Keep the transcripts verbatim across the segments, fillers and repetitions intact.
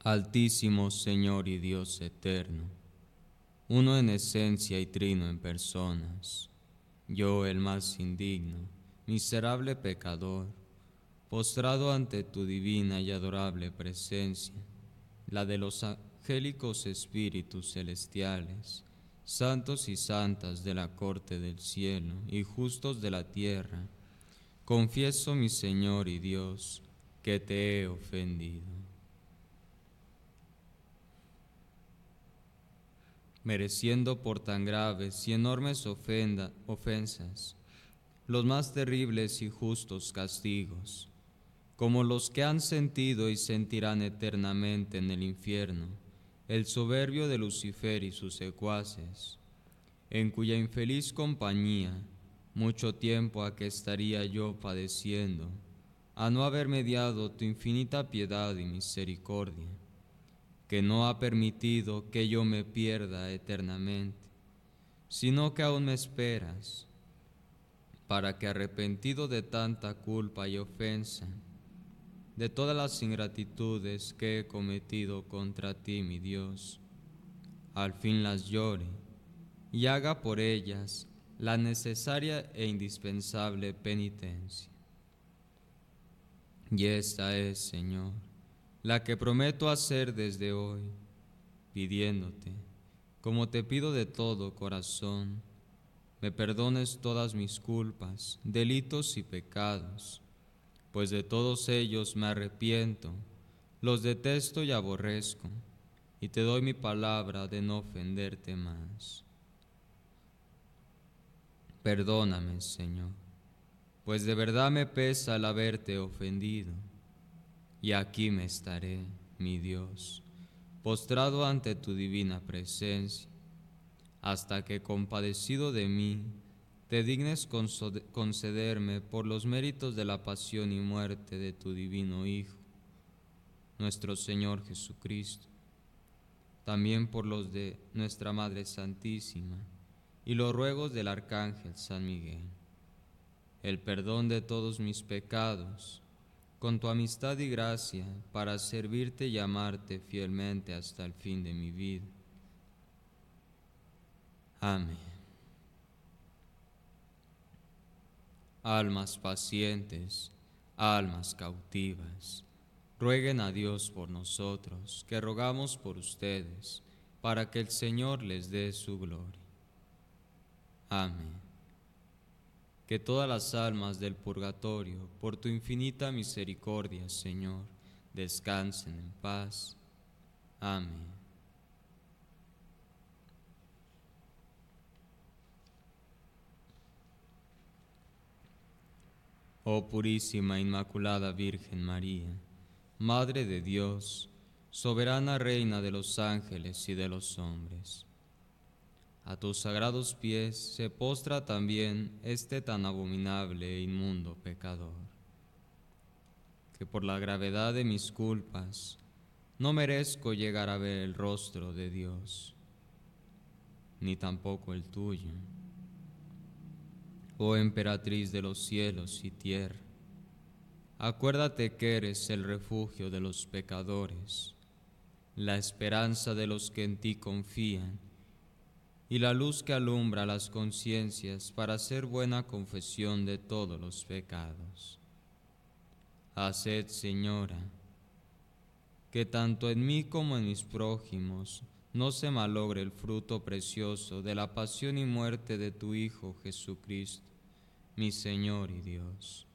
Altísimo Señor y Dios eterno, uno en esencia y trino en personas, yo el más indigno, miserable pecador, postrado ante tu divina y adorable presencia, la de los angélicos espíritus celestiales, santos y santas de la corte del cielo y justos de la tierra, confieso, mi Señor y Dios, que te he ofendido, mereciendo por tan graves y enormes ofenda, ofensas los más terribles y justos castigos, como los que han sentido y sentirán eternamente en el infierno el soberbio de Lucifer y sus secuaces, en cuya infeliz compañía mucho tiempo ha que estaría yo padeciendo, a no haber mediado tu infinita piedad y misericordia, que no ha permitido que yo me pierda eternamente, sino que aún me esperas, para que arrepentido de tanta culpa y ofensa, de todas las ingratitudes que he cometido contra ti, mi Dios, al fin las llore y haga por ellas la necesaria e indispensable penitencia. Y esta es, Señor, la que prometo hacer desde hoy, pidiéndote, como te pido de todo corazón, me perdones todas mis culpas, delitos y pecados, pues de todos ellos me arrepiento, los detesto y aborrezco, y te doy mi palabra de no ofenderte más. Perdóname, Señor, pues de verdad me pesa el haberte ofendido, y aquí me estaré, mi Dios, postrado ante tu divina presencia, hasta que, compadecido de mí, te dignes concederme por los méritos de la pasión y muerte de tu divino Hijo, nuestro Señor Jesucristo, también por los de nuestra Madre Santísima y los ruegos del Arcángel San Miguel, el perdón de todos mis pecados, con tu amistad y gracia, para servirte y amarte fielmente hasta el fin de mi vida. Amén. Almas pacientes, almas cautivas, rueguen a Dios por nosotros, que rogamos por ustedes, para que el Señor les dé su gloria. Amén. Que todas las almas del purgatorio, por tu infinita misericordia, Señor, descansen en paz. Amén. Oh purísima Inmaculada Virgen María, Madre de Dios, soberana Reina de los ángeles y de los hombres, a tus sagrados pies se postra también este tan abominable e inmundo pecador, que por la gravedad de mis culpas no merezco llegar a ver el rostro de Dios, ni tampoco el tuyo, oh emperatriz de los cielos y tierra. Acuérdate que eres el refugio de los pecadores, la esperanza de los que en ti confían, y la luz que alumbra las conciencias para hacer buena confesión de todos los pecados. Haced, Señora, que tanto en mí como en mis prójimos no se malogre el fruto precioso de la pasión y muerte de tu Hijo Jesucristo, mi Señor y Dios.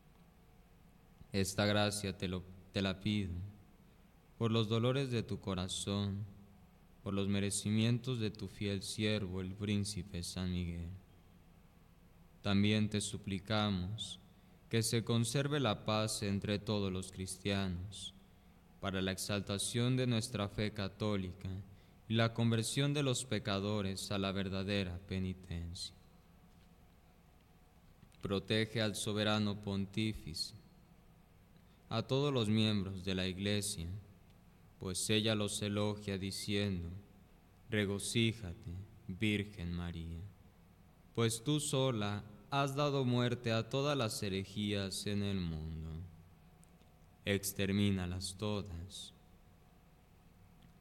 Esta gracia te, lo, te la pido por los dolores de tu corazón, por los merecimientos de tu fiel siervo, el príncipe San Miguel. También te suplicamos que se conserve la paz entre todos los cristianos, para la exaltación de nuestra fe católica y la conversión de los pecadores a la verdadera penitencia. Protege al soberano pontífice, a todos los miembros de la Iglesia, pues ella los elogia diciendo: regocíjate, Virgen María, pues tú sola has dado muerte a todas las herejías en el mundo. Extermínalas todas.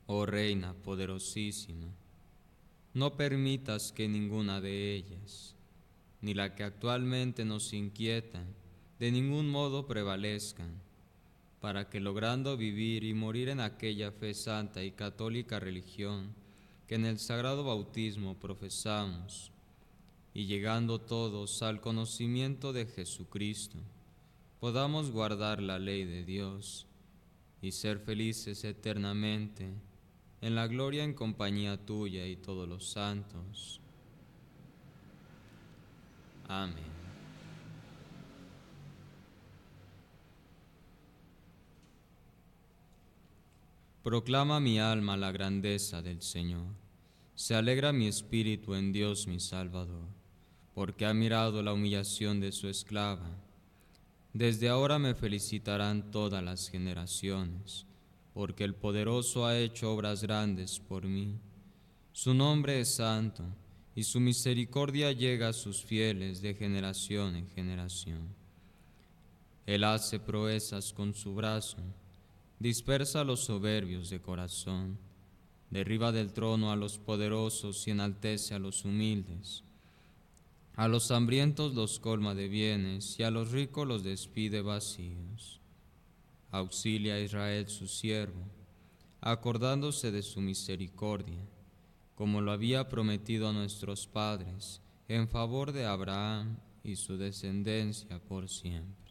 Oh Reina poderosísima, no permitas que ninguna de ellas, ni la que actualmente nos inquieta, de ningún modo prevalezcan, para que logrando vivir y morir en aquella fe santa y católica religión que en el sagrado bautismo profesamos, y llegando todos al conocimiento de Jesucristo, podamos guardar la ley de Dios y ser felices eternamente en la gloria en compañía tuya y todos los santos. Amén. Proclama mi alma la grandeza del Señor. Se alegra mi espíritu en Dios mi Salvador, porque ha mirado la humillación de su esclava. Desde ahora me felicitarán todas las generaciones, porque el poderoso ha hecho obras grandes por mí. Su nombre es santo, y su misericordia llega a sus fieles de generación en generación. Él hace proezas con su brazo, dispersa a los soberbios de corazón, derriba del trono a los poderosos y enaltece a los humildes. A los hambrientos los colma de bienes y a los ricos los despide vacíos. Auxilia a Israel su siervo, acordándose de su misericordia, como lo había prometido a nuestros padres, en favor de Abraham y su descendencia por siempre.